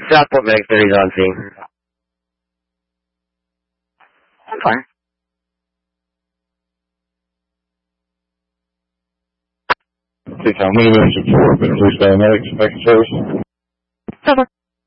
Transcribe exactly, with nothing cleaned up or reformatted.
Southport Medic thirty is on scene. I'm fine. Two-time minimum support, but police paramedics, making service.